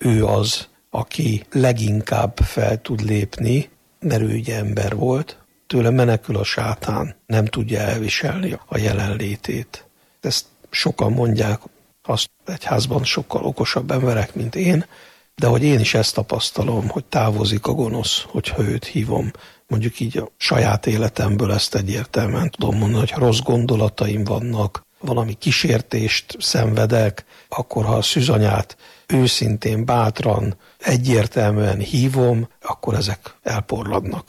ő az, aki leginkább fel tud lépni, mert ő ugye ember volt, tőle menekül a sátán, nem tudja elviselni a jelenlétét. Ezt sokan mondják, azt egyházban sokkal okosabb emberek, mint én, de hogy én is ezt tapasztalom, hogy távozik a gonosz, hogyha őt hívom. Mondjuk így a saját életemből ezt egyértelműen tudom mondani, hogy rossz gondolataim vannak, valami kísértést szenvedek, akkor ha a szűzanyát őszintén, bátran, egyértelműen hívom, akkor ezek elporladnak.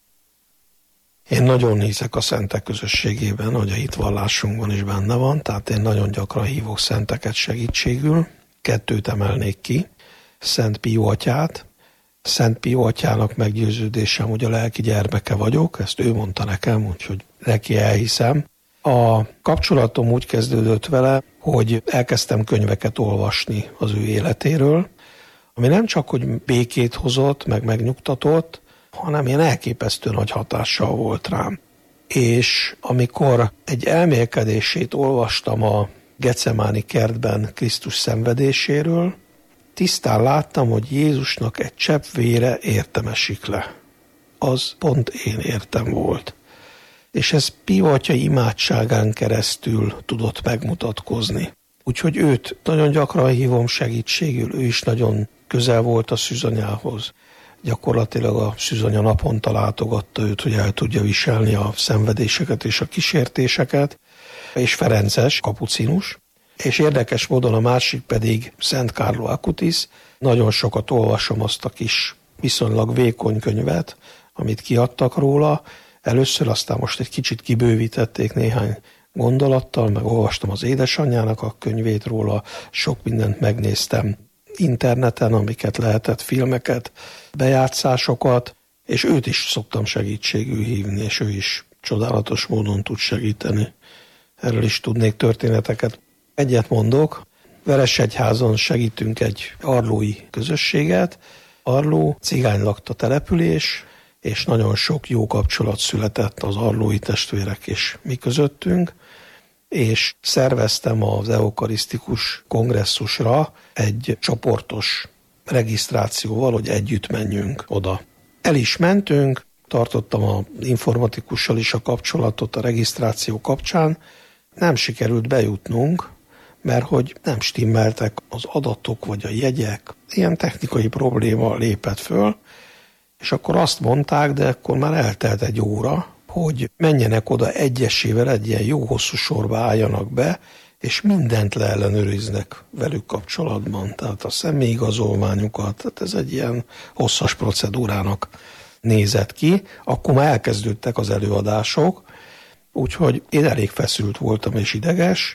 Én nagyon hiszek a szentek közösségében, hogy a hitvallásunkban is benne van, tehát én nagyon gyakran hívok szenteket segítségül. 2 emelnék ki. Szent Pió atyát. Szent Pió atyának meggyőződésem, hogy a lelki gyermeke vagyok, ezt ő mondta nekem, úgyhogy neki elhiszem. A kapcsolatom úgy kezdődött vele, hogy elkezdtem könyveket olvasni az ő életéről, ami nem csak, hogy békét hozott, meg megnyugtatott, hanem ilyen elképesztő nagy hatással volt rám. És amikor egy elmélkedését olvastam a Gecemáni kertben Krisztus szenvedéséről, tisztán láttam, hogy Jézusnak egy csepp vére értem esik le. Az pont én értem volt. És ez Pió atya imádságán keresztül tudott megmutatkozni. Úgyhogy őt nagyon gyakran hívom segítségül, ő is nagyon közel volt a szűzanyához. Gyakorlatilag a szűzanya naponta látogatta őt, hogy el tudja viselni a szenvedéseket és a kísértéseket, és Ferences, kapucinus. És érdekes módon a másik pedig Szent Carlo Acutis. Nagyon sokat olvasom azt a kis viszonylag vékony könyvet, amit kiadtak róla. Először, aztán most egy kicsit kibővítették néhány gondolattal, meg olvastam az édesanyjának a könyvét róla, sok mindent megnéztem interneten, amiket lehetett, filmeket, bejátszásokat, és őt is szoktam segítségül hívni, és ő is csodálatos módon tud segíteni. Erről is tudnék történeteket. Egyet mondok, Veresegyházon segítünk egy arlói közösséget. Arló cigány lakta település, és nagyon sok jó kapcsolat született az arlói testvérek és mi közöttünk, és szerveztem az eukarisztikus kongresszusra egy csoportos regisztrációval, hogy együtt menjünk oda. El is mentünk, tartottam az informatikussal is a kapcsolatot a regisztráció kapcsán, nem sikerült bejutnunk, mert hogy nem stimmeltek az adatok vagy a jegyek, ilyen technikai probléma lépett föl, és akkor azt mondták, de akkor már eltelt egy óra, hogy menjenek oda egyesével, egy ilyen jó hosszú sorba álljanak be, és mindent leellenőriznek velük kapcsolatban. Tehát a személyigazolványukat, tehát ez egy ilyen hosszas procedúrának nézett ki. Akkor már elkezdődtek az előadások, úgyhogy én elég feszült voltam és ideges,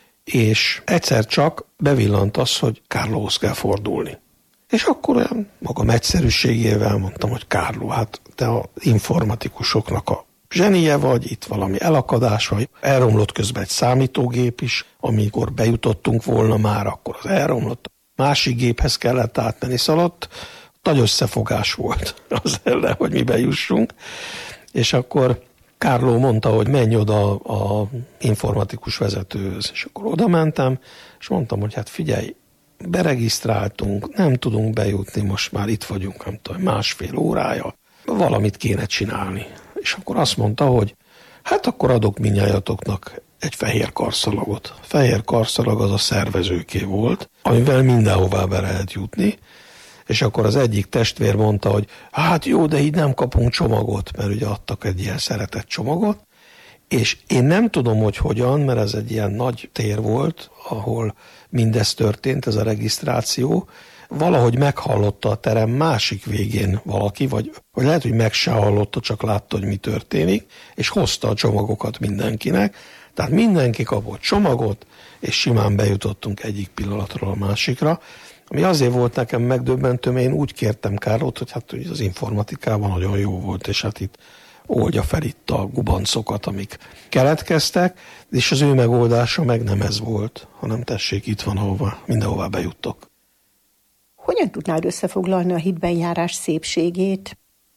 és egyszer csak bevillant az, hogy Carlóhoz kell fordulni. És akkor olyan magam egyszerűségével mondtam, hogy Carlo, hát te az informatikusoknak a zsenie vagy, itt valami elakadás vagy. Elromlott közben egy számítógép is, amikor bejutottunk volna már, akkor az elromlott. Másik géphez kellett átmenni, szaladt. Nagy összefogás volt az ellen, hogy mi bejussunk. És akkor Carlo mondta, hogy menj oda az informatikus vezetőhöz. És akkor oda mentem, és mondtam, hogy hát figyelj, beregisztráltunk, nem tudunk bejutni, most már itt vagyunk, nem tudom, 1,5 órája. Valamit kéne csinálni. És akkor azt mondta, hogy hát akkor adok mindnyájatoknak egy fehér karszalagot. A fehér karszalag az a szervezőké volt, amivel mindenhová be lehet jutni, és akkor az egyik testvér mondta, hogy hát jó, de így nem kapunk csomagot, mert ugye adtak egy ilyen szeretett csomagot, és én nem tudom, hogy hogyan, mert ez egy ilyen nagy tér volt, ahol mindez történt, ez a regisztráció, valahogy meghallotta a terem másik végén valaki, vagy lehet, hogy meg se hallotta, csak látta, hogy mi történik, és hozta a csomagokat mindenkinek. Tehát mindenki kapott csomagot, és simán bejutottunk egyik pillanatról a másikra, ami azért volt nekem megdöbbentő, mert én úgy kértem Carlót, hogy hát az informatikában nagyon jó volt, és hát itt oldja fel itt a gubancokat, amik keletkeztek, és az ő megoldása meg nem ez volt, hanem tessék, itt van, mindenhová bejuttok. Hogyan tudnád összefoglalni a hitben járás szépségét?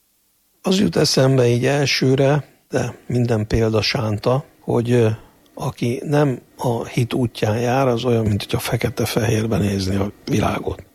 Az jut eszembe így elsőre, de minden példa sánta, hogy aki nem a hit útján jár, az olyan, mint hogy a fekete-fehérben nézni a világot.